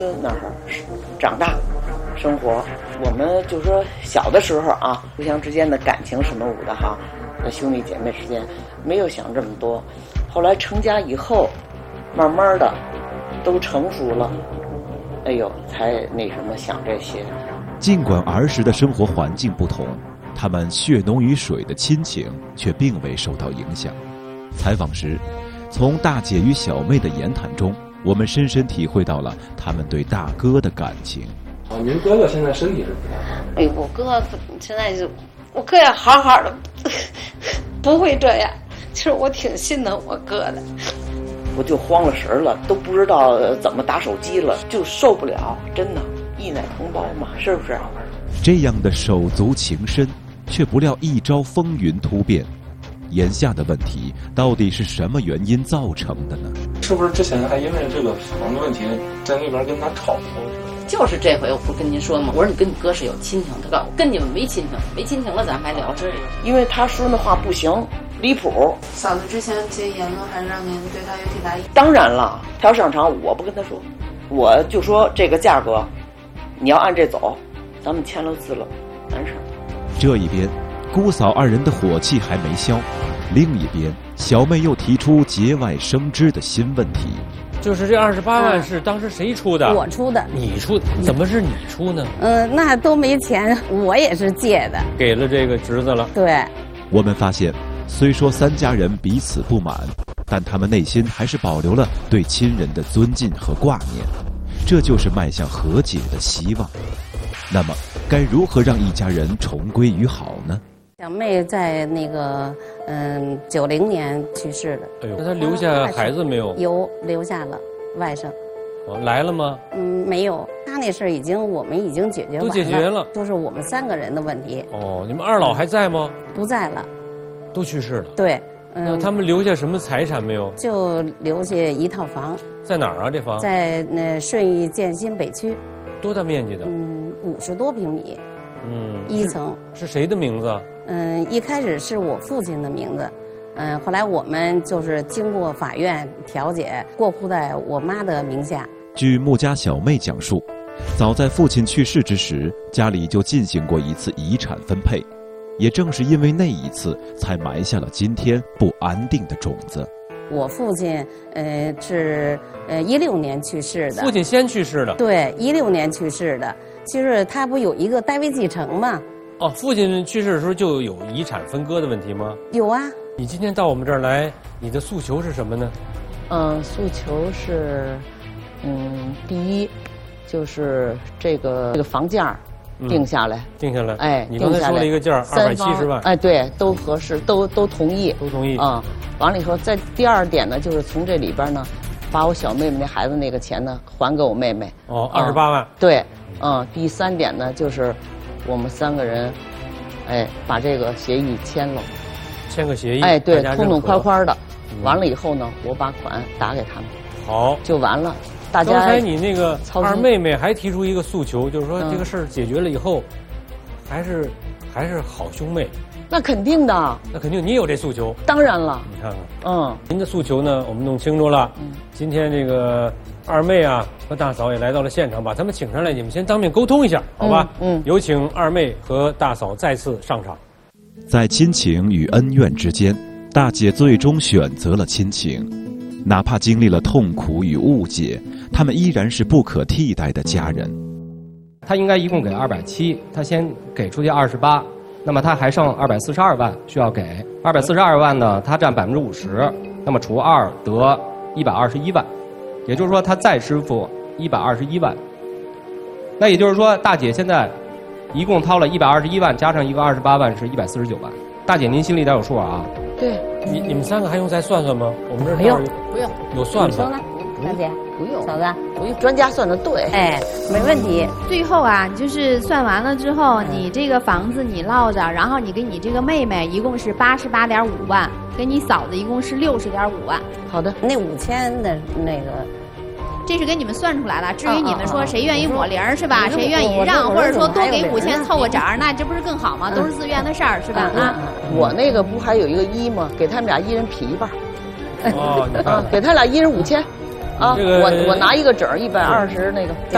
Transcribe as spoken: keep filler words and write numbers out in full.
那儿长大生活，我们就说小的时候啊，互相之间的感情什么舞的哈，那兄弟姐妹之间没有想这么多。后来成家以后，慢慢的都成熟了，哎呦，才那什么想这些。 尽管儿时的生活环境不同，他们血浓于水的亲情却并未受到影响。采访时，从大姐与小妹的言谈中，我们深深体会到了他们对大哥的感情。 啊，您哥哥现在身体是不太好？ 哎，我哥现在是，我哥也好好的，不会这样。其实我挺心疼我哥的。 我就慌了神了，都不知道怎么打手机了，就受不了，真的，义奶同胞嘛，是不是？ 这样的手足情深，却不料一朝风云突变。眼下的问题到底是什么原因造成的呢？ 是不是之前还因为这个房的问题在那边跟他吵过？ 就是这回我不跟您说吗？我说你跟你哥是有亲情，他告诉我跟你们没亲情，没亲情了咱还聊这个。 因为他说那话不行，离谱。 嫂子之前这些言论还是让您对他有挺大影响。 当然了，他要上场我不跟他说，我就说这个价格，你要按这走，咱们签了字了，完事。 这一边，姑嫂二人的火气还没消，另一边，小妹又提出节外生枝的新问题。 就是这二十八万是当时谁出的？ 我出的。 你出？怎么是你出呢？ 嗯、呃，那都没钱，我也是借的。 给了这个侄子了。 对。 我们发现，虽说三家人彼此不满，但他们内心还是保留了对亲人的尊敬和挂念，这就是迈向和解的希望。那么，该如何让一家人重归于好呢？ 小妹在那个嗯九零年去世的。 哎呦，那她留下孩子没有？ 有留下了外甥。 哦，来了吗？ 嗯，没有。他那事儿已经我们已经解决完了， 都解决了， 就是我们三个人的问题。 哦，你们二老还在吗？ 不在了， 都去世了。 对， 嗯，那他们留下什么财产没有？ 就留下一套房。 在哪儿啊？这房在那顺义建新北区。 多大面积的？ 嗯，五十多平米。 嗯， 一层。 是谁的名字？ 嗯，一开始是我父亲的名字，嗯，后来我们就是经过法院调解，过户在我妈的名下。 据穆家小妹讲述，早在父亲去世之时，家里就进行过一次遗产分配，也正是因为那一次，才埋下了今天不安定的种子。 我父亲，呃，是呃一六年去世的。 父亲先去世的。 对，一六年去世的。其实他不有一个代位继承吗？ 哦，父亲去世的时候就有遗产分割的问题吗？ 有啊。 你今天到我们这儿来，你的诉求是什么呢？ 嗯，诉求是，嗯，第一，就是这个这个房价定下来， 嗯、定下来。 哎， 你刚才说了一个价，二百七十万。 哎，对，都合适，都都同意， 都同意。 啊、嗯，完了以后，再第二点呢，就是从这里边呢，把我小妹妹那孩子那个钱呢还给我妹妹。 哦，二十八万。 对，嗯，第三点呢就是。我们三个人，哎，把这个协议签了， 签个协议， 哎，对，痛痛快快的。嗯、完了以后呢，我把款打给他们， 好， 就完了。大家刚才你那个二妹妹还提出一个诉求，就是说这个事儿解决了以后，嗯、还是还是好兄妹。 那肯定的， 那肯定你有这诉求。 当然了， 你看看， 嗯， 您的诉求呢，我们弄清楚了。嗯，今天这个二妹啊和大嫂也来到了现场，把他们请上来，你们先当面沟通一下，好吧？ 嗯，嗯有请二妹和大嫂再次上场。 在亲情与恩怨之间，大姐最终选择了亲情，哪怕经历了痛苦与误解，他们依然是不可替代的家人。 他应该一共给二百七，他先给出去二十八。那么他还剩二百四十二万需要给，二百四十二万呢，他占百分之五十，那么除二得一百二十一万，也就是说他再支付一百二十一万。那也就是说，大姐现在一共掏了一百二十一万，加上一个二十八万是一百四十九万。大姐您心里得有数啊？ 对， 你你们三个还用再算算吗？我们这儿不用不用有算法。你说呢？大姐不用， 嫂子不用，专家算的对， 哎，没问题。 最后啊，就是算完了之后，你这个房子你落着，然后你给你这个妹妹一共是八十八点五万，给你嫂子一共是六十点五万。 好的， 那五千的那个， 这是给你们算出来了。至于你们说谁愿意抹零是吧？谁愿意让，或者说多给五千凑个整儿，那这不是更好吗？都是自愿的事儿是吧？啊， 我那个不还有一个一吗？给他们俩一人劈一半。 哦， 啊，给他俩一人五千。啊， 这个我我拿一个整一百二十那个。